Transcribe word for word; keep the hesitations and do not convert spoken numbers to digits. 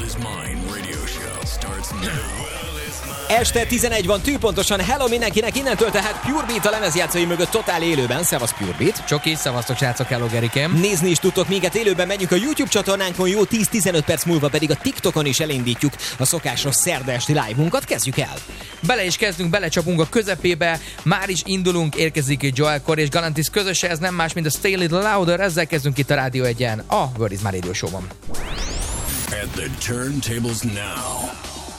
Este tizenegy van, tűpontosan hello mindenkinek, innentől tehát Pure Beat a lemezjátszói mögött totál élőben. Szevasz Pure Beat. Csoki, szevasztok srácok, hello Gerikém. Nézni is tudtok minket élőben, megyünk a YouTube csatornánkon, jó tíz-tizenöt perc múlva pedig a TikTokon is elindítjuk a szokásos szerda esti live-unkat. Kezdjük el. Bele is kezdünk, belecsapunk a közepébe, már is indulunk, érkezik Joel Corry és Galantis közöse, ez nem más, mint a Stay a Little Louder, ezzel kezdünk itt a Rádió egyen, a Word is My Radio Show-ban. At the turntables now.